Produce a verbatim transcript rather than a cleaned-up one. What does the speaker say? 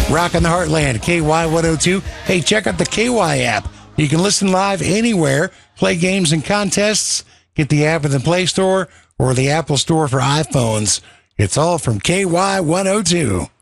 Rockin' the Heartland, K Y one oh two. Hey, check out the K Y app. You can listen live anywhere, play games and contests, get the app in the Play Store or the Apple Store for iPhones. It's all from K Y one oh two.